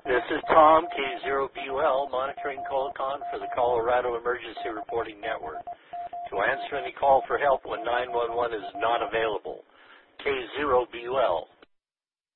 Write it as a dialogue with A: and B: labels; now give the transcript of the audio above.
A: This is Tom, K0BUL, monitoring COLCON for the Colorado Emergency Reporting Network. To answer any call for help when 911 is not available, K0BUL.